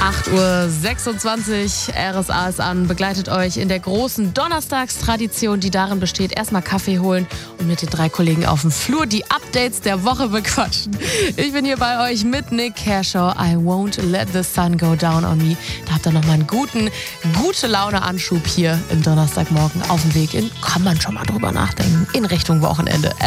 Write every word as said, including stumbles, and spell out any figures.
acht Uhr sechsundzwanzig, R S A ist an, begleitet euch in der großen Donnerstagstradition, die darin besteht, erstmal Kaffee holen und mit den drei Kollegen auf dem Flur die Updates der Woche bequatschen. Ich bin hier bei euch mit Nick Kershaw, I won't let the sun go down on me. Da habt ihr nochmal einen guten, gute Laune-Anschub hier im Donnerstagmorgen auf dem Weg in, kann man schon mal drüber nachdenken, in Richtung Wochenende.